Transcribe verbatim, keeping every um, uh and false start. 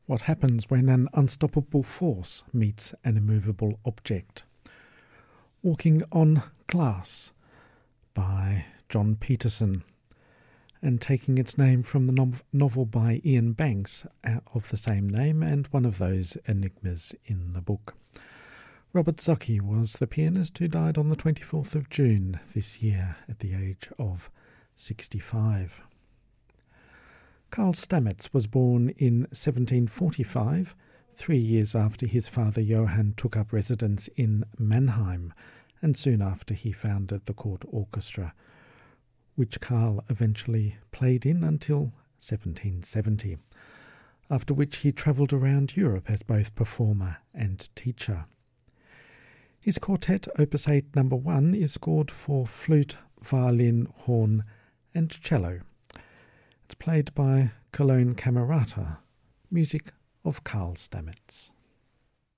What happens when an unstoppable force meets an immovable object? Walking on Glass by John Peterson, and taking its name from the no- novel by Ian Banks uh, of the same name, and one of those enigmas in the book. Robert Zocchi was the pianist who died on the twenty-fourth of June this year at the age of sixty-five. Karl Stamitz was born in seventeen forty-five, three years after his father Johann took up residence in Mannheim, and soon after he founded the court orchestra, which Karl eventually played in until seventeen seventy, after which he travelled around Europe as both performer and teacher. His quartet, Opus eight number one, is scored for flute, violin, horn and cello. It's played by Cologne Camerata, music of Karl Stamitz.